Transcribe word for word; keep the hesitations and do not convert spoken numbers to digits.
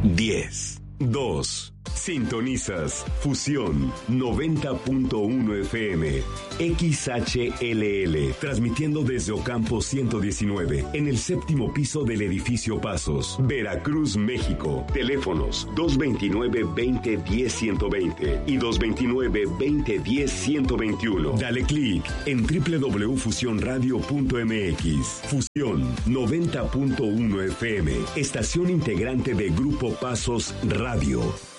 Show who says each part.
Speaker 1: diez, dos. Sintonizas Fusión noventa punto uno F M, X H L L, transmitiendo desde Ocampo ciento diecinueve, en el séptimo piso del edificio Pasos, Veracruz, México. Teléfonos dos veintinueve, veinte, diez, ciento veinte y dos veintinueve, veinte, diez, ciento veintiuno. Dale clic en doble u doble u doble u punto fusión radio punto m x. Fusión noventa punto uno F M, estación integrante de Grupo Pasos Radio.